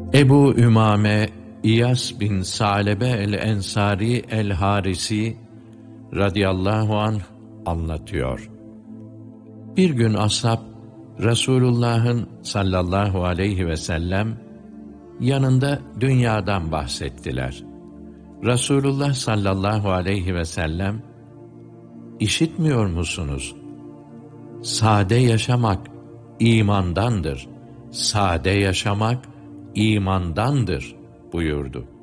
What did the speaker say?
Ebu Ümame İyas bin Salebe el-Ensari el-Harisi radıyallahu anh anlatıyor. Bir gün ashab Resulullah'ın sallallahu aleyhi ve sellem yanında dünyadan bahsettiler. Resulullah sallallahu aleyhi ve sellem, "İşitmiyor musunuz? Sade yaşamak imandandır. Sade yaşamak imandandır," buyurdu.